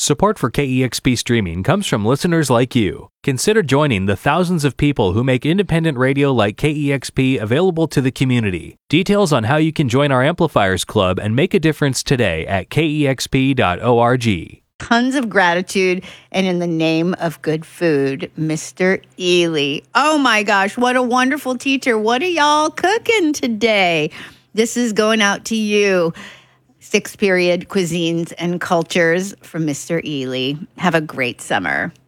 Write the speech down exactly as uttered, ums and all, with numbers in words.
Support for K E X P streaming comes from listeners like you. Consider joining the thousands of people who make independent radio like K E X P available to the community. Details on how you can join our Amplifiers Club and make a difference today at K E X P dot org. Tons of gratitude, and in the name of good food, Mister Ely. Oh my gosh, what a wonderful teacher. What are y'all cooking today? This is going out to you. Six period cuisines and cultures from Mister Ely. Have a great summer.